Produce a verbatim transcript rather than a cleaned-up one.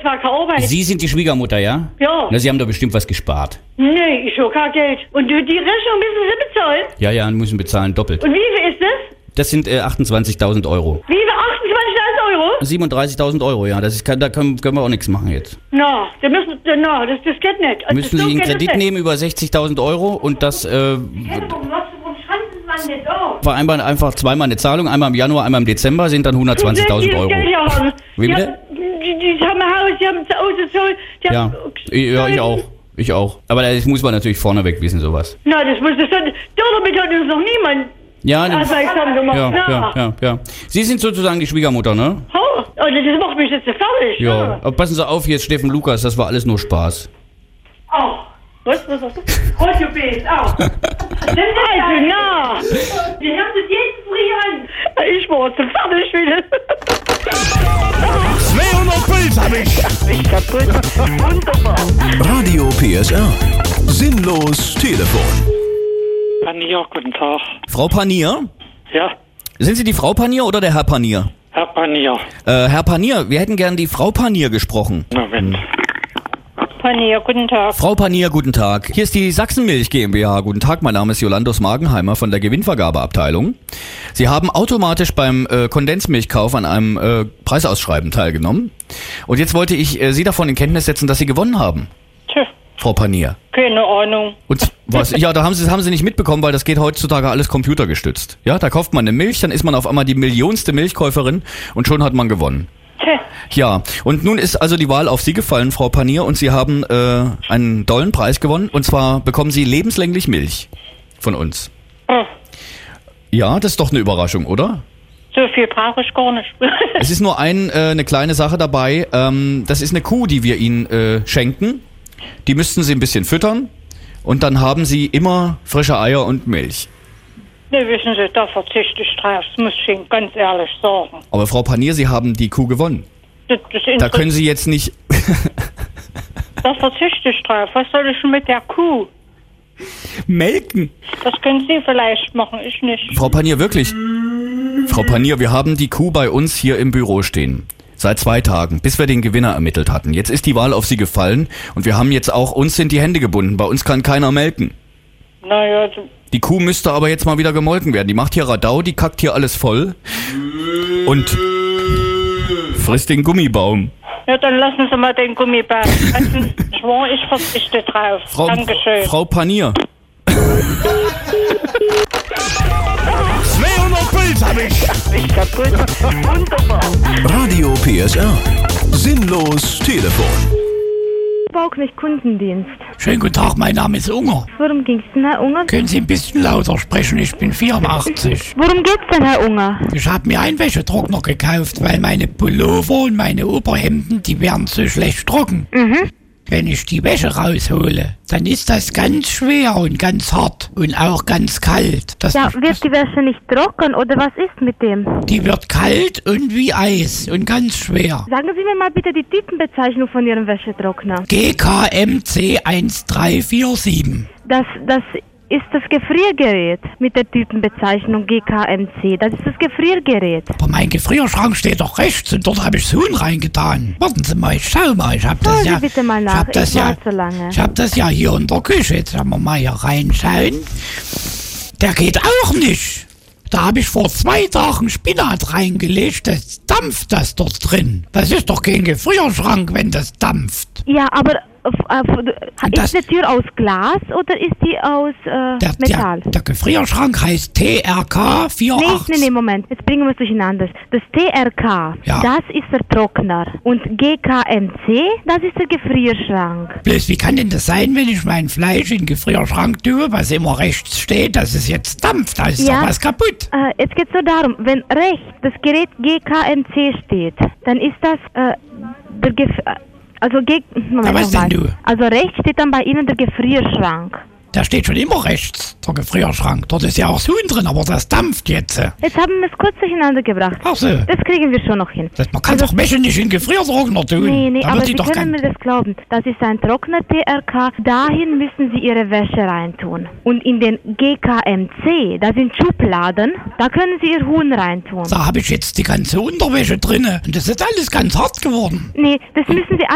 war keine Arbeit. Sie sind die Schwiegermutter, ja? Ja. Na, Sie haben doch bestimmt was gespart. Nee, ich habe kein Geld. Und die die Rechnung müssen Sie bezahlen? Ja, ja, müssen bezahlen, doppelt. Und wie viel ist das? Das sind äh, achtundzwanzigtausend Euro. Wie viel? achtundzwanzigtausend Euro? siebenunddreißigtausend Euro, ja. Das ist, da können, können wir auch nichts machen jetzt. Na, da müssen, na, das, das geht nicht. Also Müssen so Sie einen geht das Kredit nicht. nehmen über sechzigtausend Euro und das äh, Ja, warum was, warum schreiben Sie es nicht auf? vereinbaren einfach zweimal eine Zahlung, einmal im Januar, einmal im Dezember, sind dann hundertzwanzigtausend Die das Euro. Geld ja haben. Wie Die bitte? haben- Die, die haben ein Haus, die haben zu Hause so. Die Ja, haben, ja, ich auch. Ich auch. Aber das muss man natürlich vorneweg wissen, sowas. Na, das muss das dann. Damit hat uns noch niemand. Ja, Also, ich hab gemacht. ja, Na. ja, ja, ja. Sie sind sozusagen die Schwiegermutter, ne? Oh, das macht mich jetzt so fertig. Ja. Aber passen Sie auf, jetzt Steffen Lukas, das war alles nur Spaß. Oh. Was? Was hast du? Heute bist auch. Also, na. Die haben das jeden früh an. Ich war so fertig wieder. zweihundert Puls hab ich. Ich kaputt. Wunderbar. Radio P S R. Sinnlos Telefon. Panier, guten Tag. Frau Panier? Ja, Sind Sie die Frau Panier oder der Herr Panier? Herr Panier. Äh, Herr Panier, wir hätten gern die Frau Panier gesprochen. Moment. Panier, guten Tag. Frau Panier, guten Tag. Hier ist die Sachsenmilch GmbH. Guten Tag, mein Name ist Jolandos Magenheimer von der Gewinnvergabeabteilung. Sie haben automatisch beim äh, Kondensmilchkauf an einem äh, Preisausschreiben teilgenommen. Und jetzt wollte ich äh, Sie davon in Kenntnis setzen, dass Sie gewonnen haben, Tja, Frau Panier. keine Ahnung. Und was? Ja, da haben Sie, das haben Sie nicht mitbekommen, weil das geht heutzutage alles computergestützt. Ja, da kauft man eine Milch, dann ist man auf einmal die millionste Milchkäuferin und schon hat man gewonnen. Tja, Ja, und nun ist also die Wahl auf Sie gefallen, Frau Panier, und Sie haben äh, einen dollen Preis gewonnen. Und zwar bekommen Sie lebenslänglich Milch von uns. oh, Ja, das ist doch eine Überraschung, oder? so viel brauche ich gar nicht. Es ist nur ein, äh, eine kleine Sache dabei. Ähm, das ist eine Kuh, die wir Ihnen äh, schenken. Die müssten Sie ein bisschen füttern. Und dann haben Sie immer frische Eier und Milch. Ne, wissen Sie, da verzichte ich drauf, das muss ich Ihnen ganz ehrlich sagen. Aber Frau Panier, Sie haben die Kuh gewonnen. Das, das Da können Sie jetzt nicht... da verzichte ich drauf. Was soll ich denn mit der Kuh? melken. Das können Sie vielleicht machen, ich nicht. Frau Panier, wirklich? Frau Panier, wir haben die Kuh bei uns hier im Büro stehen. Seit zwei Tagen, bis wir den Gewinner ermittelt hatten. Jetzt ist die Wahl auf Sie gefallen und wir haben jetzt auch, uns sind die Hände gebunden. Bei uns kann keiner melken. Naja, so, Die Kuh müsste aber jetzt mal wieder gemolken werden. Die macht hier Radau, die kackt hier alles voll und frisst den Gummibaum. ja, dann lassen Sie mal den Gummibär. Also, schwor, ich verzichte drauf. Frau, Dankeschön. Frau Panier. zweihundert Puls hab ich. Ich kaputt. Wunderbar. Radio P S R. Sinnlos Telefon. Bauknecht Kundendienst. Schönen guten Tag, mein Name ist Unger. Worum ging's denn, Herr Unger? Können Sie ein bisschen lauter sprechen? Ich bin vierundachtzig. Worum geht's denn, Herr Unger? Ich habe mir einen Wäschetrockner gekauft, weil meine Pullover und meine Oberhemden, die werden so schlecht trocken. Mhm. Wenn ich die Wäsche raushole, dann ist das ganz schwer und ganz hart und auch ganz kalt. Das, Ja, wird die Wäsche nicht trocken oder was ist mit dem? die wird kalt und wie Eis und ganz schwer. Sagen Sie mir mal bitte die Typenbezeichnung von Ihrem Wäschetrockner. G K M C eins drei vier sieben. Das, das ist das Gefriergerät mit der Typenbezeichnung G K M C. Das ist das Gefriergerät. Aber mein Gefrierschrank steht doch rechts und dort habe ich das Huhn reingetan. Warten Sie mal, ich schau mal. Ich hab das Schauen Sie ja, bitte mal ich nach. hab das Ich ja, warte so lange. ich hab das ja hier in der Küche. Jetzt werden wir mal hier reinschauen. Der geht auch nicht. Da habe ich vor zwei Tagen Spinat reingelegt. Das dampft das dort drin. Das ist doch kein Gefrierschrank, wenn das dampft. Ja, aber äh, äh, Das- ist die Tür aus Glas oder ist die aus äh, Der, Metall? der, der Gefrierschrank heißt T R K Nee, vierundachtzig. nee, nee, Moment. Jetzt bringen wir es durcheinander. Das T R K, Ja. das ist der Trockner. Und G K M C, das ist der Gefrierschrank. Bloß, wie kann denn das sein, wenn ich mein Fleisch in den Gefrierschrank tue, was immer rechts steht, dass es jetzt dampft? Da ist Ja. doch was kaputt. Äh, jetzt geht's nur darum, wenn rechts das Gerät G K M C steht, dann ist das äh, der Gef... äh, Also, G Moment, Ja, was nochmal. denn du? Also rechts steht dann bei Ihnen der Gefrierschrank. Der steht schon immer rechts, der Gefrierschrank. Dort ist ja auch das Huhn drin, aber das dampft jetzt. Jetzt haben wir es kurz durcheinander gebracht. Ach so. Das kriegen wir schon noch hin. Das, man kann doch Wäsche nicht in den Gefriertrockner tun. Nee, nee, da aber wird Sie die doch können kein... mir das glauben. Das ist ein Trockner T R K. Dahin müssen Sie Ihre Wäsche reintun. Und in den G K M C, da sind Schubladen, da können Sie Ihr Huhn reintun. Da habe ich jetzt die ganze Unterwäsche drinne. Und das ist alles ganz hart geworden. Nee, das müssen Sie